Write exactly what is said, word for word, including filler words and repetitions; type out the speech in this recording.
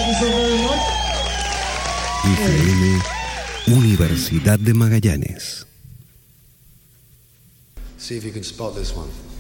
F M Universidad de Magallanes. See if you can spot this one.